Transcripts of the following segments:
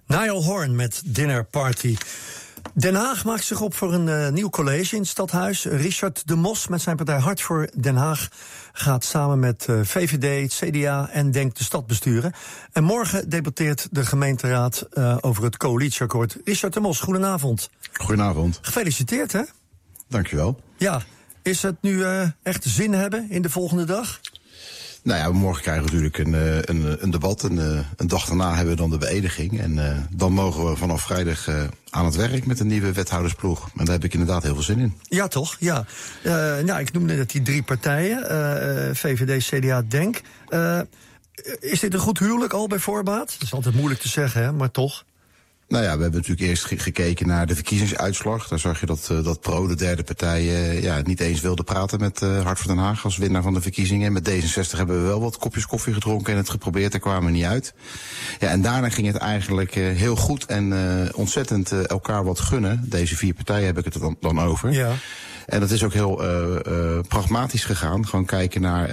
Niall Horan met Dinner Party. Den Haag maakt zich op voor een nieuw college in het stadhuis. Richard de Mos met zijn partij Hart voor Den Haag gaat samen met VVD, het CDA en DENK de stad besturen. En morgen debatteert de gemeenteraad over het coalitieakkoord. Richard de Mos, goedenavond. Goedenavond. Gefeliciteerd, hè? Dankjewel. Ja, is het nu echt zin hebben in de volgende dag? Nou ja, morgen krijgen we natuurlijk een debat. Een dag daarna hebben we dan de beëdiging. En dan mogen we vanaf vrijdag aan het werk met een nieuwe wethoudersploeg. En daar heb ik inderdaad heel veel zin in. Ja, toch? Ja. Ik noemde net die drie partijen. VVD, CDA, DENK. Is dit een goed huwelijk al bij voorbaat? Dat is altijd moeilijk te zeggen, hè, maar toch. Nou ja, we hebben natuurlijk eerst gekeken naar de verkiezingsuitslag. Daar zag je dat Pro, de derde partij, niet eens wilde praten met Hart voor Den Haag als winnaar van de verkiezingen. Met D66 hebben we wel wat kopjes koffie gedronken en het geprobeerd, daar kwamen we niet uit. Ja, en daarna ging het eigenlijk heel goed en ontzettend elkaar wat gunnen. Deze vier partijen heb ik het dan over. Ja. En dat is ook heel pragmatisch gegaan. Gewoon kijken naar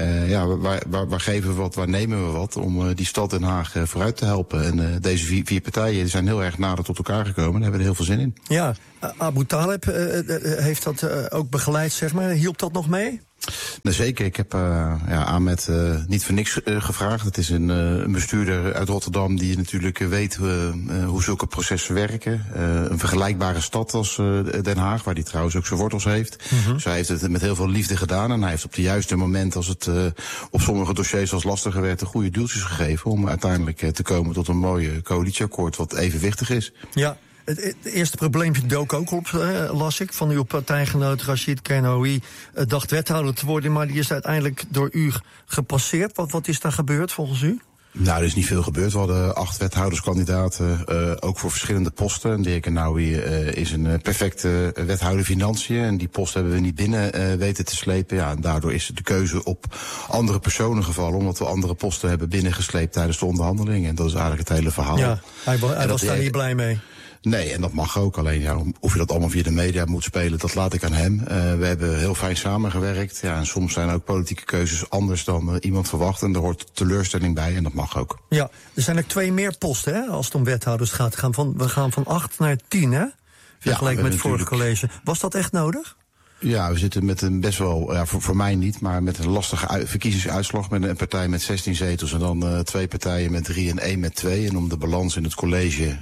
waar geven we wat, waar nemen we wat om die stad Den Haag vooruit te helpen. En deze vier partijen zijn heel erg nader tot elkaar gekomen en hebben er heel veel zin in. Ja, Abu Talib heeft dat ook begeleid, zeg maar. Hielp dat nog mee? Nee, zeker. Ik heb Ahmed niet voor niks gevraagd. Het is een bestuurder uit Rotterdam die natuurlijk weet hoe zulke processen werken. Een vergelijkbare stad als Den Haag, waar hij trouwens ook zijn wortels heeft. Mm-hmm. Dus hij heeft het met heel veel liefde gedaan. En hij heeft op de juiste moment, als het op sommige dossiers als lastiger werd, de goede duwtjes gegeven om uiteindelijk te komen tot een mooi coalitieakkoord wat evenwichtig is. Ja. Het eerste probleempje dook ook op, las ik, van uw partijgenoot Rachid Kernoui. Dacht wethouder te worden, maar die is uiteindelijk door u gepasseerd. Wat is daar gebeurd volgens u? Nou, er is niet veel gebeurd. We hadden 8 wethouderskandidaten, ook voor verschillende posten. De heer Kernoui is een perfecte wethouder financiën. En die post hebben we niet binnen weten te slepen. Ja, en daardoor is de keuze op andere personen gevallen, omdat we andere posten hebben binnengesleept tijdens de onderhandelingen. En dat is eigenlijk het hele verhaal. Ja, hij was daar niet blij mee. Nee, en dat mag ook. Alleen of je dat allemaal via de media moet spelen, dat laat ik aan hem. We hebben heel fijn samengewerkt. Ja, en soms zijn ook politieke keuzes anders dan iemand verwacht. En daar hoort teleurstelling bij en dat mag ook. Ja, er zijn er 2 meer posten, hè, als het om wethouders gaat. We gaan van 8 naar 10, hè? Vergeleken met het vorige college. Was dat echt nodig? Ja, we zitten met een best wel, voor mij niet, maar met een lastige verkiezingsuitslag. Met een partij met 16 zetels en dan 2 partijen met 3 en 1 met 2. En om de balans in het college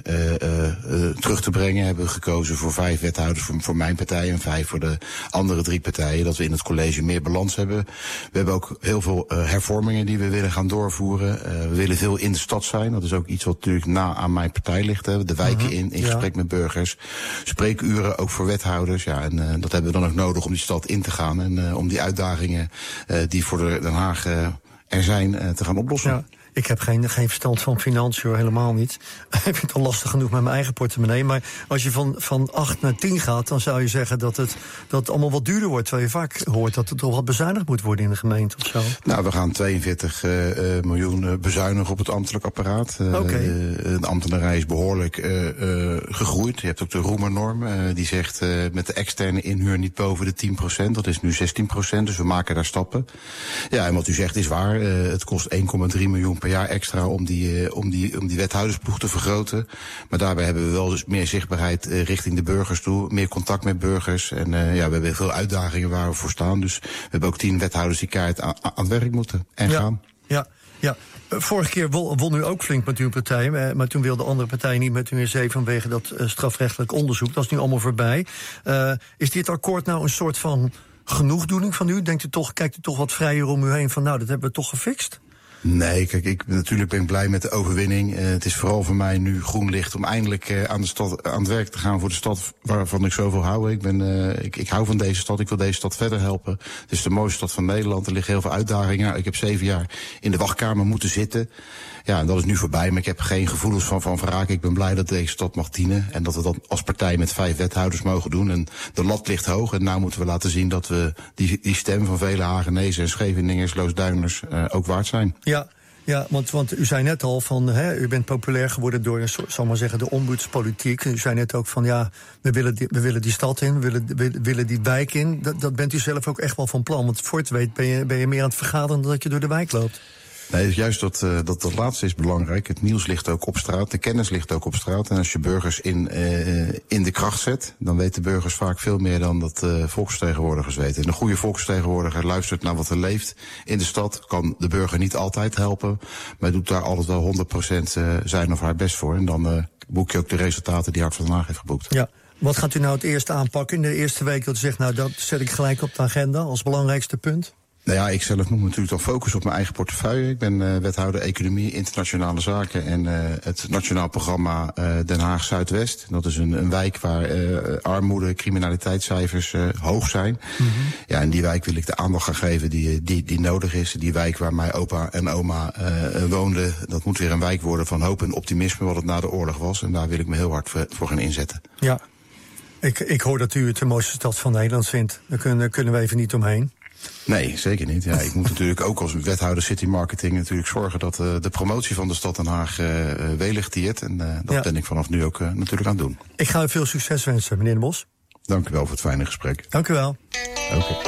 terug te brengen, hebben we gekozen voor 5 wethouders voor mijn partij en 5 voor de andere 3 partijen. Dat we in het college meer balans hebben. We hebben ook heel veel hervormingen die we willen gaan doorvoeren. We willen veel in de stad zijn. Dat is ook iets wat natuurlijk na aan mijn partij ligt. Hè. De wijken in gesprek met burgers. Spreekuren ook voor wethouders. Ja, en dat hebben we dan ook nodig om die stad in te gaan en om die uitdagingen die voor Den Haag er zijn te gaan oplossen. Ja. Ik heb geen verstand van financiën, helemaal niet. Ik vind het al lastig genoeg met mijn eigen portemonnee. Maar als je van 8 naar 10 gaat, dan zou je zeggen dat het allemaal wat duurder wordt. Terwijl je vaak hoort dat er toch wat bezuinigd moet worden in de gemeente of zo. Nou, we gaan 42 miljoen bezuinigen op het ambtelijk apparaat. De ambtenarij is behoorlijk gegroeid. Je hebt ook de Roemernorm. Die zegt met de externe inhuur niet boven de 10%. Dat is nu 16%, dus we maken daar stappen. Ja, en wat u zegt is waar. Het kost 1,3 miljoen per jaar extra om die wethoudersploeg te vergroten. Maar daarbij hebben we wel dus meer zichtbaarheid richting de burgers toe. Meer contact met burgers. En we hebben veel uitdagingen waar we voor staan. Dus we hebben ook 10 wethouders die keihard aan het werk moeten en gaan. Ja. Vorige keer won u ook flink met uw partij. Maar toen wilde de andere partij niet met u in zee vanwege dat strafrechtelijk onderzoek. Dat is nu allemaal voorbij. Is dit akkoord nou een soort van genoegdoening van u? Kijkt u toch wat vrijer om u heen van dat hebben we toch gefixt? Nee, kijk, natuurlijk ben ik blij met de overwinning. Het is vooral voor mij nu groen licht om eindelijk aan het werk te gaan voor de stad waarvan ik zoveel hou. Ik hou van deze stad, ik wil deze stad verder helpen. Het is de mooiste stad van Nederland, er liggen heel veel uitdagingen. Ik heb 7 jaar in de wachtkamer moeten zitten. Ja, en dat is nu voorbij, maar ik heb geen gevoelens van wraak. Ik ben blij dat deze stad mag dienen en dat we dat als partij met 5 wethouders mogen doen. En de lat ligt hoog en nou moeten we laten zien dat we die stem van vele Hagenezen en Scheveningers, Loosduiners ook waard zijn. Ja, want u zei net al van, u bent populair geworden door, zal maar zeggen, de ombudspolitiek. U zei net ook van, we willen die stad in, we willen die wijk in. Dat bent u zelf ook echt wel van plan, want voor het weet ben je meer aan het vergaderen dan dat je door de wijk loopt. Nee, juist dat laatste is belangrijk. Het nieuws ligt ook op straat, de kennis ligt ook op straat. En als je burgers in de kracht zet, dan weten burgers vaak veel meer dan dat volksvertegenwoordigers weten. En een goede volksvertegenwoordiger luistert naar wat er leeft in de stad, kan de burger niet altijd helpen, maar doet daar altijd wel 100% zijn of haar best voor. En dan boek je ook de resultaten die Hart van Den Haag heeft geboekt. Ja. Wat gaat u nou het eerst aanpakken in de eerste week dat u zegt, nou dat zet ik gelijk op de agenda als belangrijkste punt? Nou ja, ik zelf moet natuurlijk dan focussen op mijn eigen portefeuille. Ik ben wethouder Economie, Internationale Zaken en het Nationaal Programma Den Haag Zuidwest. Dat is een wijk waar armoede, criminaliteitscijfers hoog zijn. Mm-hmm. Ja, en die wijk wil ik de aandacht gaan geven die nodig is. Die wijk waar mijn opa en oma woonden, dat moet weer een wijk worden van hoop en optimisme wat het na de oorlog was. En daar wil ik me heel hard voor gaan inzetten. Ja, ik hoor dat u het de mooiste stad van Nederland vindt. Daar kunnen we even niet omheen. Nee, zeker niet. Ja, ik moet natuurlijk ook als wethouder City Marketing natuurlijk zorgen dat de promotie van de stad Den Haag welig-tiert. En dat ben ik vanaf nu ook natuurlijk aan het doen. Ik ga u veel succes wensen, meneer De Mos. Dank u wel voor het fijne gesprek. Dank u wel. Okay.